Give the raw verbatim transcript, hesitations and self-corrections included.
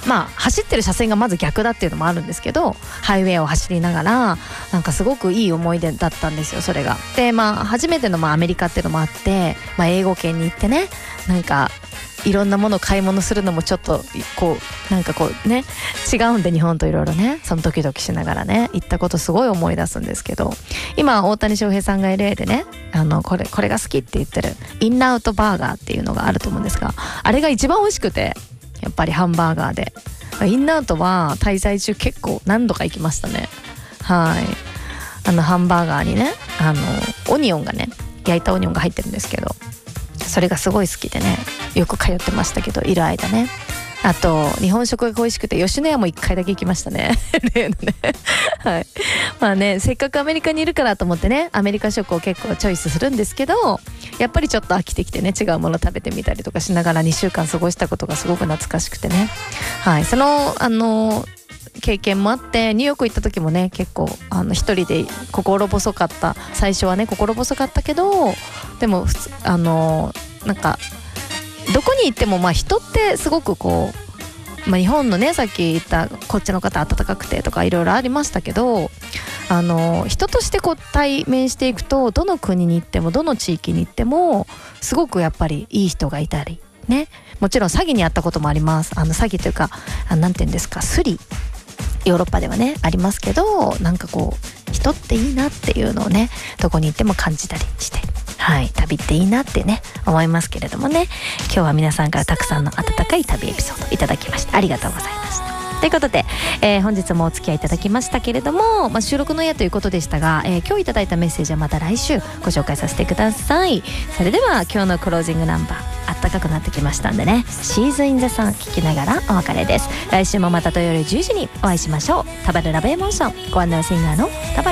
まあ走ってる車線がまず逆だっていうのもあるんですけど、ハイウェイを走りながらなんかすごくいい思い出だったんですよ、それが。でまあ初めてのまあアメリカっていうのもあって、まあ、英語圏に行ってね、なんかいろんなものを買い物するのもちょっとこうなんかこうね違うんで、日本といろいろね、そのドキドキしながらね行ったことすごい思い出すんですけど、今大谷翔平さんが エルエー でね、あのこれこれが好きって言ってるインアウトバーガーっていうのがあると思うんですが、あれが一番美味しくて、やっぱりハンバーガーでインアウトは滞在中結構何度か行きましたね。はい、あのハンバーガーにね、あのオニオンがね、焼いたオニオンが入ってるんですけど、それがすごい好きでね、よく通ってましたけど、いる間ね。あと日本食が恋しくて吉野家もいっかいだけ行きましたね例のねはい、まあね、せっかくアメリカにいるからと思ってね、アメリカ食を結構チョイスするんですけど、やっぱりちょっと飽きてきてね、違うもの食べてみたりとかしながらにしゅうかん過ごしたことがすごく懐かしくてね、はい、そのあの経験もあって、ニューヨーク行った時もね、結構あの一人で心細かった、最初はね心細かったけど、でも普通あのなんかどこに行ってもまあ人ってすごくこう、まあ、日本のねさっき言ったこっちの方温かくてとかいろいろありましたけど、あの人としてこう対面していくと、どの国に行ってもどの地域に行ってもすごくやっぱりいい人がいたりね、もちろん詐欺にあったこともあります。あの詐欺というか、あなんていうんですか、スリ、ヨーロッパではねありますけど、なんかこう人っていいなっていうのをね、どこに行っても感じたりして、はい、旅っていいなってね思いますけれどもね、今日は皆さんからたくさんの温かい旅エピソードいただきましてありがとうございました。ということで、えー、本日もお付き合いいただきましたけれども、まあ、収録の夜ということでしたが、えー、今日いただいたメッセージはまた来週ご紹介させてください。それでは今日のクロージングナンバー、あったかくなってきましたんでね、シーズンインザサン聞きながらお別れです。来週もまた土曜日じゅうじにお会いしましょう。タバルラブエモーション、ご案内シンガーのタバル